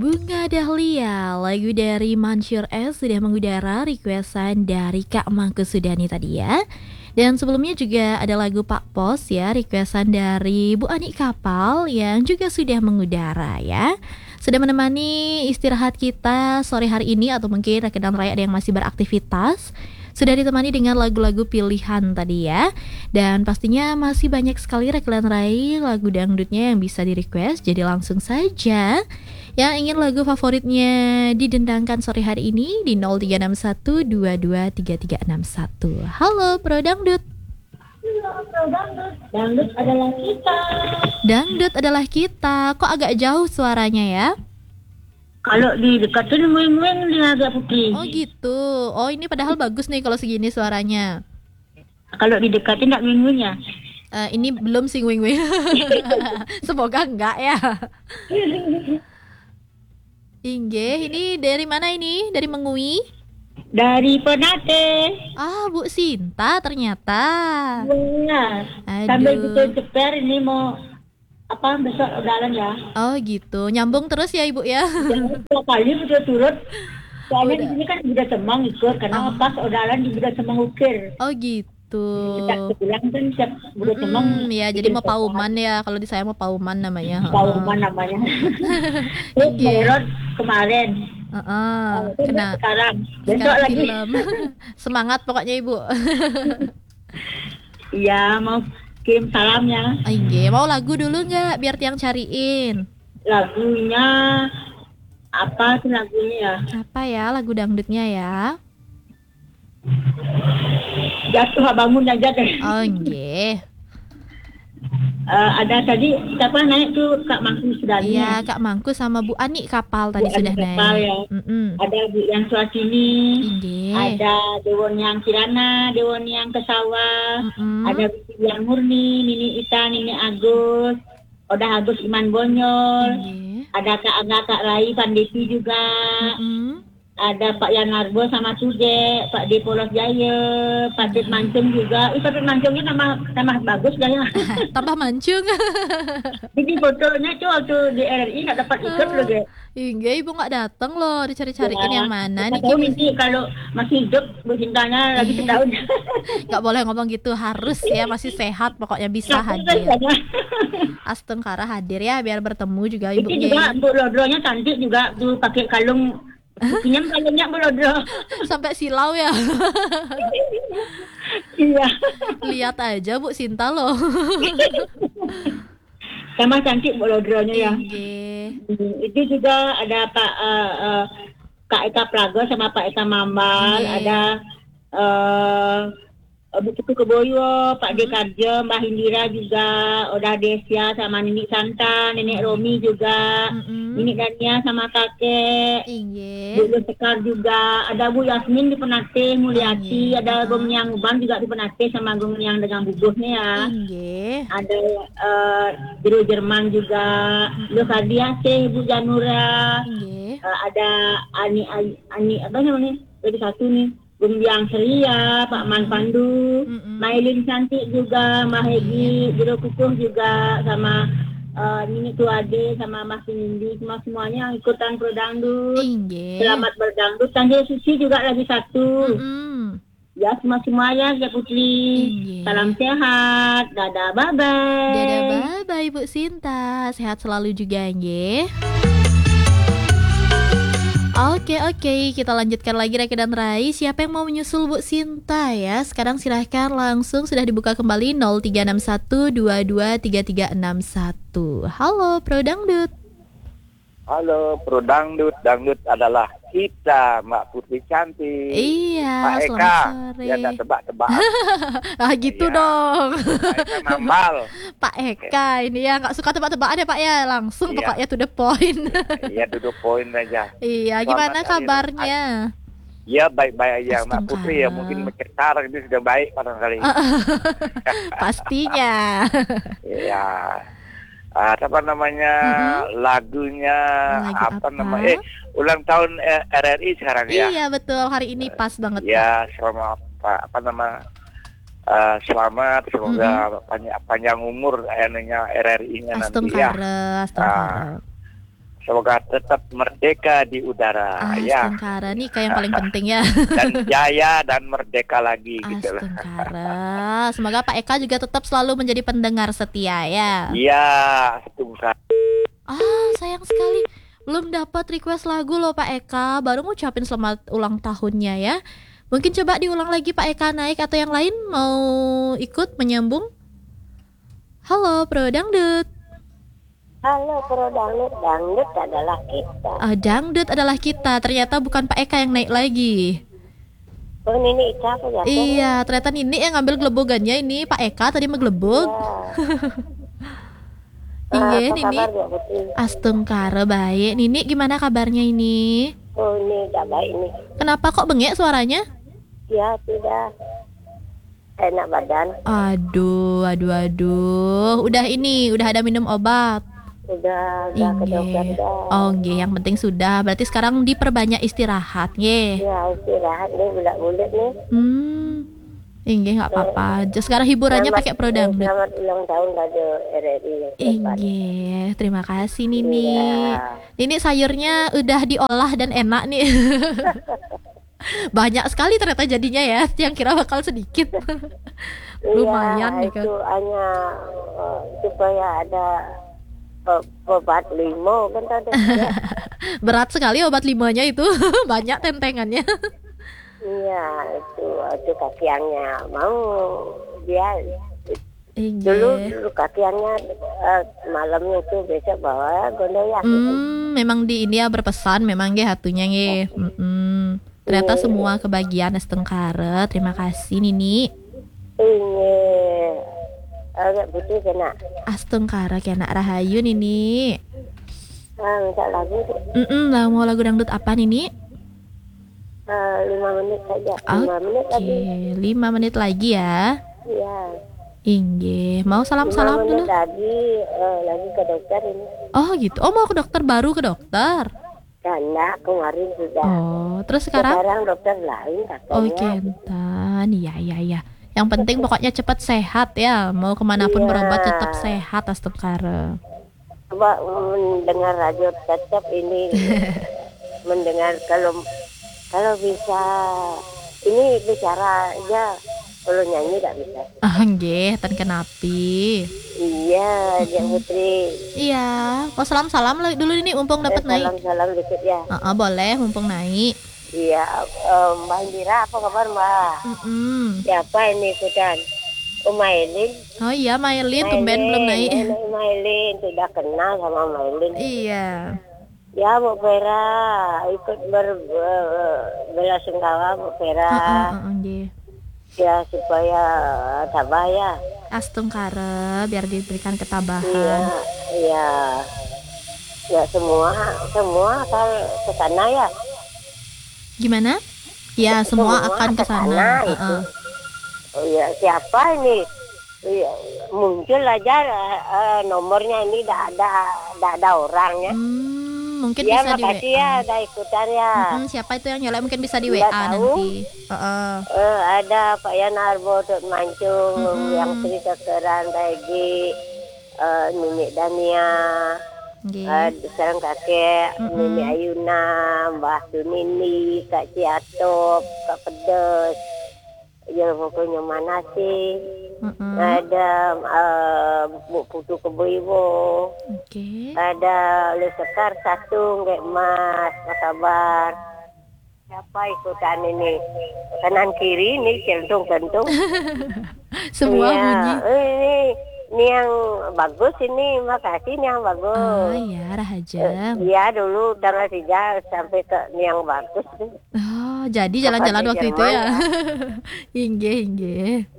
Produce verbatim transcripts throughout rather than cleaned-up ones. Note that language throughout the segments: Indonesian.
Bunga Dahlia, lagu dari Mansyur S sudah mengudara, requestan dari Kak Mangku Sudani tadi ya. Dan sebelumnya juga ada lagu Pak Pos ya, requestan dari Bu Ani Kapal yang juga sudah mengudara ya. Sudah menemani istirahat kita sore hari ini atau mungkin rekan raya ada yang masih beraktivitas. Sudah ditemani dengan lagu-lagu pilihan tadi ya. Dan pastinya masih banyak sekali rekan raya lagu dangdutnya yang bisa di request. Jadi langsung saja yang ingin lagu favoritnya didendangkan sore hari ini di nol tiga enam satu dua dua tiga tiga enam satu. Halo Pro Dangdut. Halo Pro Dangdut. Dangdut adalah kita. Dangdut adalah kita. Kok agak jauh suaranya ya? Kalau di dekatin muing-muing dia agak putih. Oh gitu. Oh ini padahal bagus nih kalau segini suaranya. Kalau didekatin enggak muing-muingnya. Uh, ini belum sih wing-wing. Semoga enggak ya. Ingge, ini dari mana ini? Dari Mengui? Dari Penate. Ah, Bu Sinta ternyata. Benar. Aduh. Sambil gitu ceper ini mau apa besok udalan ya. Oh gitu, nyambung terus ya Ibu ya. Jangan dua kali berturut-turut. Soalnya Udah. di sini kan Budak Semang ikut karena Oh. pas udalan di Budak Semang ukir. Oh gitu. Kita sebulan kan siap Budak Semang. Hmm, ya jadi mau pauman ya. Kalau di saya mau pauman namanya. Pauman namanya. Terus Iya. Merot kemarin. Heeh. Terus Kena sekarang. Besok sekarang lagi. film. Semangat pokoknya Ibu. Iya, mau kirim salamnya. Ingge, mau lagu dulu nggak biar Tiang cariin? Lagunya apa sih lagunya ya? Apa ya lagu dangdutnya ya? Jatuh bangun aja deh. Oh Ingge. Eh, ada tadi siapa naik tuh Kak Mangku Sudani. Iya, Kak Mangku sama Bu Ani Kapal tadi Bu Ani sudah Kapal, naik. ya. Mm-mm. Ada Bu yang Suasini. Ingge. Ada Dewon yang Kirana, Dewon yang Kesawah. Mm-mm. Ada Bibi yang Murni, Nini Ita, Nini Agus. Oda Agus Iman Bonyol. Ingge. Ada Kak Angga, Kak Rai, Pandeti juga. Mm-mm. Ada Pak Yanarbo sama Tuje, Pak D Polos Jaya, Pak Tit Mancung juga. Ih, Pak Tit Mancungnya nama nama bagus dah ya. Tambah mancung. Jadi fotonya tuh waktu di R R I nggak dapat ikut loh deh. Ingge, Ibu nggak datang loh, dicari-cariin yang mana nih? Tahu nanti kalau masih hidup Bu Cintanya lagi setahun. Nggak boleh ngomong gitu, harus ya masih sehat, pokoknya bisa hadir. Astengkara hadir ya, biar bertemu juga Itu ibunya. juga Bu Lodronya cantik juga tuh pakai kalung. Punya kalungnya Bu Lodro. Sampai silau ya. Iya. Lihat aja Bu Sinta loh. Sama cantik Bu Lodronya ya. Ingge. Hmm, itu juga ada Pak uh, uh, Kak Eka Prago sama Pak Eka Mambal, Iya. ada uh, Bu Tuku Keboyo, Pak D Karjo, Mbak Hindira juga, Oda Desya sama Nenek Santa, Nenek Romi juga, Mm-mm. Nenek Dania sama kakek, Ingge. Bu Sekar juga, ada Bu Yasmin di Penate, Mulyati, Iya. ada Gong Yang Uban juga di Penate sama Gong Yang dengan bubuhnya ya. Ingge. Ada uh, Biru Jerman juga, Lu Kardiase, Bu Janura, Ingge. uh, ada Ani, Ani Ani apa namanya? Lagi satu nih, Bung Biang Seria, Pak Man Pandu, Mm-mm. Mailin Cantik juga, Mbak Hegi, Biru Kukuh juga, sama uh, Nini Tuade, sama Mas Nindi, semua semuanya ikutan Pro Dangdut. Ingge. Selamat berdangdut. Tanya Susi juga lagi satu. Mm-mm. Ya semua semuanya ya Putri. Iya. Salam sehat. Dadah bye bye. Dadah, bye-bye Ibu Sinta. Sehat selalu juga, Ingge. Oke, oke. Kita lanjutkan lagi Reka dan Rai. Siapa yang mau menyusul Bu Sinta ya? Sekarang silahkan langsung sudah dibuka kembali nol tiga enam satu dua dua tiga tiga enam satu. Halo, Pro Dangdut. Halo, Pro Dangdut. Dangdut adalah kita, Mbak Putri Cantik. Iya, Pak Eka, selamat sore. ya ada tebak-tebak. Ah, gitu Iya. dong. Pak Eka Mambal. Pak Eka ini ya nggak suka tebak-tebakan ya Pak ya, langsung Iya. pokoknya to the point. Iya, duduk poin aja. Iya, Selamat gimana hari kabarnya? Ya, baik-baik aja, Mbak Astagfirullah. Putri ya. Mungkin sekarang ini sudah baik barangkali. Pastinya. Iya. Ah, apa namanya lagunya Lagu apa, apa? namanya eh ulang tahun eh, R R I sekarang ya. Iya betul, hari ini pas banget Pak. Ya, selamat apa, apa nama eh, selamat, semoga panjang, panjang umur anunya R R I-nya nanti ya. Astungkara, astungkara. Semoga tetap merdeka di udara. Ya. Astengkara nih kayak yang paling penting ya. Dan jaya dan merdeka lagi gitu loh. Astengkara. Semoga Pak Eka juga tetap selalu menjadi pendengar setia ya. Iya, Astengkara. Ah, sayang sekali belum dapat request lagu loh Pak Eka. Baru ngucapin selamat ulang tahunnya ya. Mungkin coba diulang lagi Pak Eka naik atau yang lain mau ikut menyambung. Halo Pro Dangdut. Halo Pro Dangdut, dangdut adalah kita. Ah, dangdut adalah kita. Ternyata bukan Pak Eka yang naik lagi. Oh, ini Ica apa ya? Iya, ternyata Nini yang ngambil gelebogannya ini Pak Eka tadi menggelebog. Ya. Iya, Apa Nini. kabar, Dek Putri? Astengkara baik. Nini gimana kabarnya ini? Oh, ini gak baik nih. Kenapa kok bengek suaranya? Ya, tidak enak badan. Aduh, aduh, aduh. Udah ini, udah ada minum obat. Udah, udah ke dokter Inge. dah. Oh, nggih, yang penting sudah. Berarti sekarang diperbanyak istirahat, nggih. Ya, istirahat nih, bulat-bulat nih. Hmm. Inge nggak apa-apa aja. Sekarang hiburannya Selamat- pakai Pro Dangdut. Selamat ulang tahun Radio R R I yang keempat. Inge, terima kasih Nini. Iya. Ini sayurnya udah diolah dan enak nih. Banyak sekali ternyata jadinya ya. Yang kira bakal sedikit. Lumayan Iya, nih kan. itu hanya eh, supaya ada eh, obat limo kan tadi. Ya. Berat sekali obat limanya itu. Banyak tentengannya. Iya, itu itu kakiannya mau dia Inge. dulu dulu kakiannya eh, malamnya itu besok bawa gondoyak gitu. Hmm, memang di India berpesan memang nggih hatunya nggih. Mm-mm. Ternyata Iya. semua kebagian Astengkara. Terima kasih Nini. Ini agak putih kena. Astengkara kena rahayu Nini. Ah, minta lagu Mm-mm, lah mau lagu dangdut apa Nini? eh, lima menit saja. Lima menit Oke, lagi. lima menit lagi ya. Iya. Inge, mau salam-salam Lima menit dulu. lagi eh, lagi ke dokter ini. Oh gitu. Oh mau ke dokter baru ke dokter. Karena kemarin sudah. Oh, terus sekarang? Sekarang dokter lain katanya. Oh Kentan, iya iya iya. Yang penting pokoknya cepat sehat ya. Mau kemanapun Iya. berobat tetap sehat Astengkara. Coba mendengar radio tetap ini mendengar kalau kalau bisa ini bicara aja, kalau nyanyi nggak bisa. Ah nggih, tan kenapi. Iya, Dek Putri. Iya, mau salam-salam lah dulu ini mumpung dapat naik. Salam salam dikit ya. Ah ah, boleh mumpung naik. Iya, eh, Mbak Indira apa kabar Mbak? Mm-mm. Siapa ini ikutan? Oh Mailin. Oh iya, Mailin tumben belum naik. Mailin, Mailin sudah kenal sama Mailin. Iya. Ya Bu Vera ikut ber, ber- belasungkawa Bu Vera. Heeh, heeh, nggih. Ya supaya tabah ya. Astengkara biar diberikan Iya, ketabahan. iya. Ya semua semua akan ke sana ya. Gimana? Ya, semua akan ke sana. itu. Heeh. Oh ya, siapa ini? Iya, muncul aja eh, nomornya ini tidak ada tidak ada orangnya. Hmm, mungkin Ya bisa di makasih W A. ya, ada ikutan ya. Mm-mm, siapa itu yang nyala mungkin bisa di W Nggak A tahu. nanti. Heeh. Eh, ada Pak Yanarbo Dut Mancung Mm-mm. yang cerita keran Regi, eh, Nini Dania, Nggih. eh, sekarang kakek Mm-mm. Nini Ayuna, Mbah Tunini, Kak Ciatop, Kak Pedes, ya pokoknya mana sih? Heeh. Ada eh, Bu Putu Keboiwo, Oke. ada Le Sekar satu, Nggak Mas, apa kabar? Siapa ikutan ini? Kanan kiri ini kentung-kentung. Semua Iya, bunyi. eh, ini ini yang bagus ini, makasih ini yang Oh bagus. iya, Rahaja. Iya dulu tanggal tiga sampai ke ini yang bagus. Oh, jadi jalan-jalan Apa di waktu itu Jerman ya. Inge, inge.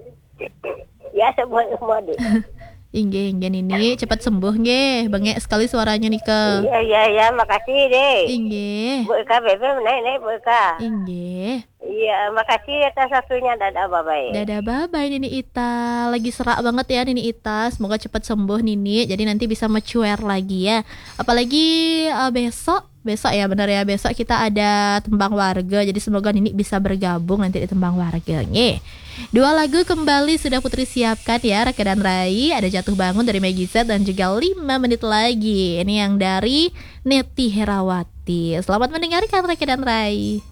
Ya semua semua deh. Inge, inge Nini, cepat sembuh nge. Bengek sekali suaranya nih ke. Iya iya iya, makasih deh. Inge. Bu Eka Bebe naik naik Bu Eka. Inge. Iya, makasih atas waktunya. Dadah, bye-bye. Dadah bye-bye Nini Ita. Lagi serak banget ya Nini Ita. Semoga cepat sembuh Nini. Jadi nanti bisa mature lagi ya. Apalagi uh, besok Besok ya, benar ya, besok kita ada tembang warga. Jadi semoga Nini bisa bergabung nanti di tembang warga. Nge. Dua lagu kembali sudah Putri siapkan ya, Raka dan Rai. Ada Jatuh Bangun dari Maggie Z dan juga lima menit lagi. Ini yang dari Neti Herawati. Selamat mendengarkan Raka dan Rai.